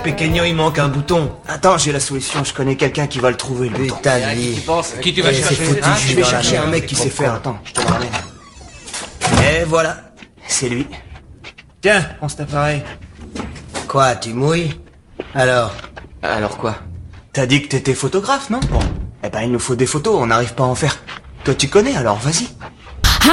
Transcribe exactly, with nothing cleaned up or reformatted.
pequeño, il manque un bouton. Attends, j'ai la solution, je connais quelqu'un qui va le trouver, le bouton. Putain de vie. Qui tu vas Eh, c'est chercher foutu, Hein, je je suis vais dans la chercher un merde. mec qui sait faire, attends, je te le ramène. Et voilà, c'est lui. Tiens, prends cet appareil. Quoi, tu mouilles? Alors? Alors quoi? T'as dit que t'étais photographe, non? Bon, eh ben il nous faut des photos, on n'arrive pas à en faire. Toi tu connais, alors vas-y.